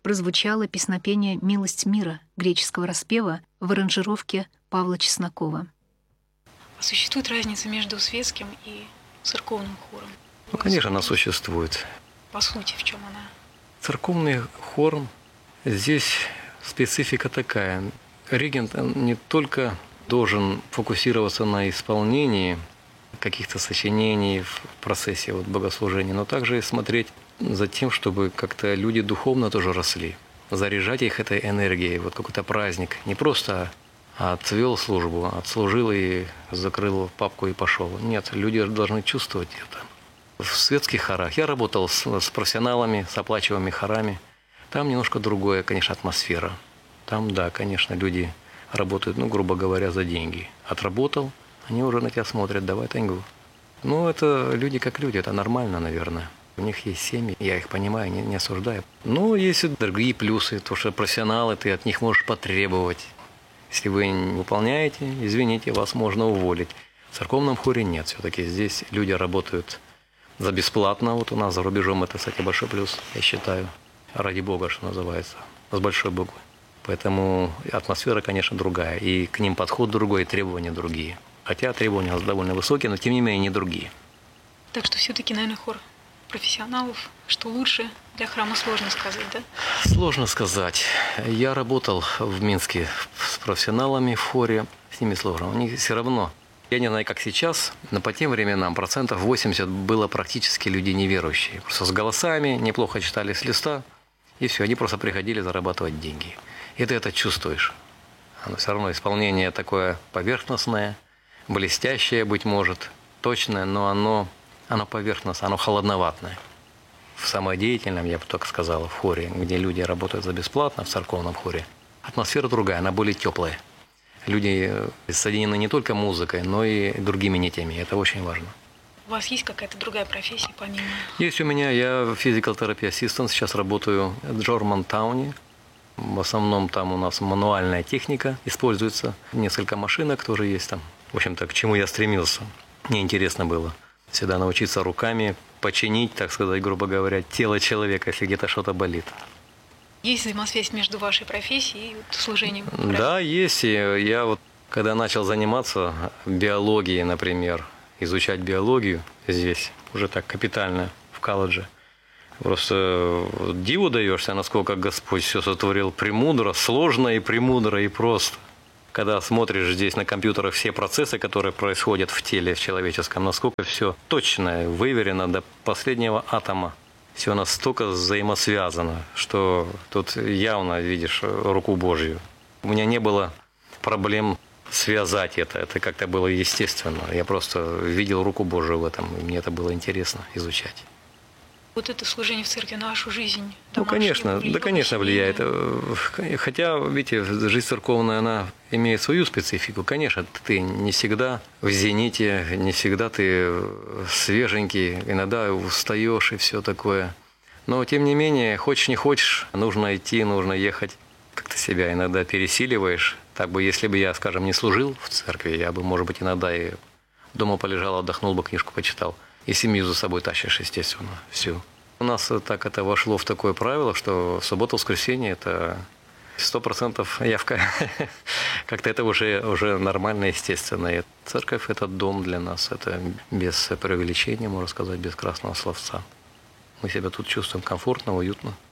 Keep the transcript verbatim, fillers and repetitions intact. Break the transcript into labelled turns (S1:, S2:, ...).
S1: прозвучало песнопение «Милость мира» греческого распева в аранжировке Павла Чеснокова.
S2: А существует разница между светским и церковным хором?
S3: Ну, конечно, она существует.
S2: По сути, в чем она?
S3: Церковный хор, здесь специфика такая. Регент не только должен фокусироваться на исполнении каких-то сочинений в процессе вот богослужения, но также и смотреть за тем, чтобы как-то люди духовно тоже росли, заряжать их этой энергией, вот какой-то праздник, не просто отвел службу, отслужил и закрыл папку и пошел. Нет, люди должны чувствовать это. В светских хорах я работал с, с профессионалами, с оплачиваемыми хорами. Там немножко другая, конечно, атмосфера. Там, да, конечно, люди работают, ну, грубо говоря, за деньги. Отработал, они уже на тебя смотрят, давай таньгу. Ну, это люди как люди, это нормально, наверное. У них есть семьи, я их понимаю, не, не осуждаю. Но есть и другие плюсы, то, что профессионалы, ты от них можешь потребовать. Если вы не выполняете, извините, вас можно уволить. В церковном хоре нет, все-таки здесь люди работают за бесплатно. Вот у нас за рубежом это, кстати, большой плюс, я считаю. Ради Бога, что называется, с большой буквы. Поэтому атмосфера, конечно, другая. И к ним подход другой, и требования другие. Хотя требования у нас довольно высокие, но тем не менее не другие.
S2: Так что все-таки, наверное, хор профессионалов, что лучше для храма, сложно сказать, да?
S3: Сложно сказать. Я работал в Минске с профессионалами в хоре, с ними сложно. У них все равно, я не знаю, как сейчас, но по тем временам процентов восемьдесят было практически людей неверующие. Просто с голосами, неплохо читали с листа, и все, они просто приходили зарабатывать деньги. И ты это чувствуешь. Оно все равно исполнение такое поверхностное, блестящее, быть может, точное, но оно... Оно поверхностное, оно холодноватное. В самодеятельном, я бы так сказал, в хоре, где люди работают за бесплатно, в церковном хоре, атмосфера другая, она более теплая. Люди соединены не только музыкой, но и другими нитями. Это очень важно.
S2: У вас есть какая-то другая профессия помимо?
S3: Есть у меня, я physical therapy assistant, сейчас работаю в Джормантауне. В основном там у нас мануальная техника используется. Несколько машинок тоже есть там. В общем-то, к чему я стремился. Мне интересно было всегда научиться руками починить, так сказать, грубо говоря, тело человека, если где-то что-то болит.
S2: Есть взаимосвязь между вашей профессией и служением?
S3: Да, есть. И я вот, когда начал заниматься биологией, например, изучать биологию здесь, уже так капитально, в колледже, просто диву даешься, насколько Господь все сотворил премудро, сложно и премудро, и просто. Когда смотришь здесь на компьютерах все процессы, которые происходят в теле в человеческом, насколько все точно, выверено до последнего атома. Все настолько взаимосвязано, что тут явно видишь руку Божью. У меня не было проблем связать это, это как-то было естественно. Я просто видел руку Божию в этом, и мне это было интересно изучать.
S2: Вот это служение в церкви на вашу жизнь?
S3: Ну, конечно, да, конечно, влияет. Хотя, видите, жизнь церковная, она имеет свою специфику. Конечно, ты не всегда в зените, не всегда ты свеженький, иногда устаешь и все такое. Но, тем не менее, хочешь не хочешь, нужно идти, нужно ехать. Как-то себя иногда пересиливаешь. Так бы, если бы я, скажем, не служил в церкви, я бы, может быть, иногда и дома полежал, отдохнул бы, книжку почитал. И семью за собой тащишь, естественно, всю. У нас так это вошло в такое правило, что суббота-воскресенье – это сто процентов явка. Как-то это уже, уже нормально, естественно. И церковь – это дом для нас. Это без преувеличения, можно сказать, без красного словца. Мы себя тут чувствуем комфортно, уютно.